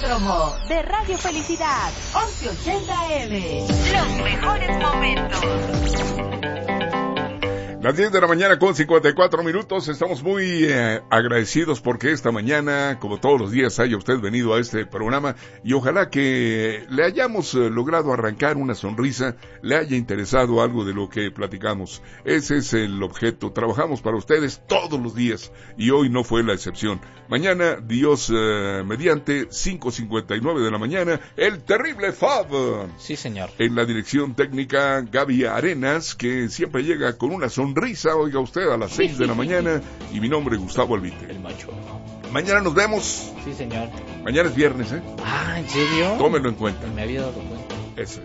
Autódromo de Radio Felicidad, 1180M. Los mejores momentos. Las 10 de la mañana con 54 minutos. Estamos muy agradecidos porque esta mañana, como todos los días, haya usted venido a este programa y ojalá que le hayamos logrado arrancar una sonrisa, le haya interesado algo de lo que platicamos. Ese es el objeto. Trabajamos para ustedes todos los días y hoy no fue la excepción. Mañana, Dios mediante, 5:59 de la mañana, el terrible Fab. Sí, señor. En la dirección técnica, Gaby Arenas, que siempre llega con una sonrisa, oiga usted, a las 6 de la mañana, y mi nombre es Gustavo Albite. El macho. Mañana nos vemos. Sí, señor. Mañana es viernes, ¿eh? Ah, ¿en serio? Tómenlo en cuenta. Me había dado cuenta. Eso